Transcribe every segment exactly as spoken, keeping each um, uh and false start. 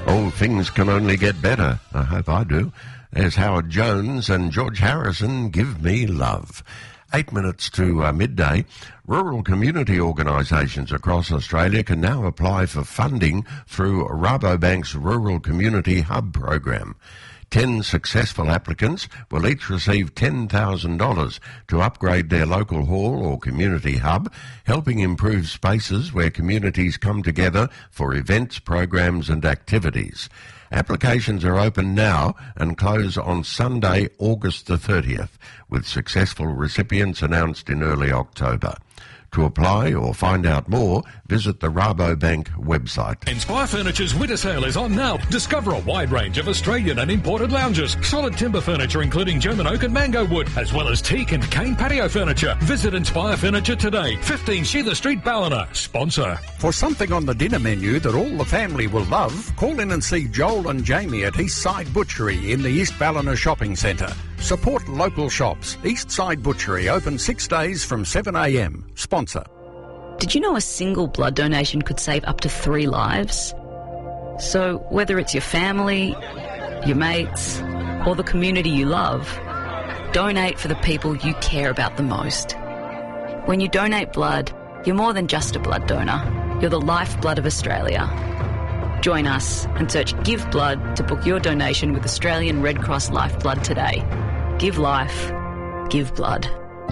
All things can only get better. I hope I do. There's Howard Jones and George Harrison, Give Me Love. Eight minutes to uh, midday. Rural community organisations across Australia can now apply for funding through Rabobank's Rural Community Hub program. Ten successful applicants will each receive ten thousand dollars to upgrade their local hall or community hub, helping improve spaces where communities come together for events, programs and activities. Applications are open now and close on Sunday, August the thirtieth, with successful recipients announced in early October. To apply or find out more, visit the Rabobank website. Inspire Furniture's winter sale is on now. Discover a wide range of Australian and imported lounges, solid timber furniture including German oak and mango wood, as well as teak and cane patio furniture. Visit Inspire Furniture today, fifteen Sheila Street, Ballina. Sponsor. For something on the dinner menu that all the family will love, call in and see Joel and Jamie at Eastside Butchery in the East Ballina Shopping Centre. Support local shops. Eastside Butchery open six days from seven a m. Sponsor. Did you know a single blood donation could save up to three lives? So whether it's your family, your mates, or the community you love, donate for the people you care about the most. When you donate blood, you're more than just a blood donor. You're the lifeblood of Australia. Join us and search Give Blood to book your donation with Australian Red Cross Lifeblood today. Give life. Give blood.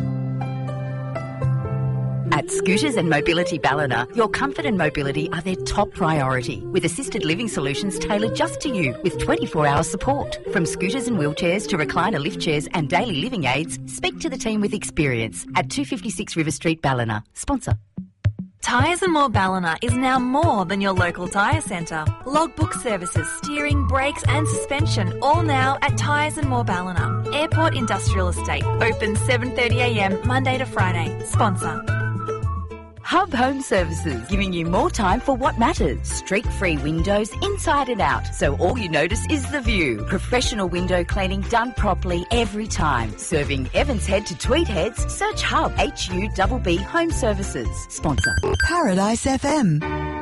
At Scooters and Mobility Ballina, your comfort and mobility are their top priority, with assisted living solutions tailored just to you with twenty-four hour support. From scooters and wheelchairs to recliner lift chairs and daily living aids, speak to the team with experience at two fifty-six River Street, Ballina. Sponsor. Tyres and More Ballina is now more than your local tyre centre. Logbook services, steering, brakes and suspension, all now at Tyres and More Ballina. Airport Industrial Estate, open seven thirty a m Monday to Friday. Sponsor. Hub Home Services, giving you more time for what matters. Streak-free windows inside and out, so all you notice is the view. Professional window cleaning done properly every time. Serving Evans Head to Tweed Heads, search Hub, H U B B Home Services. Sponsor. Paradise F M.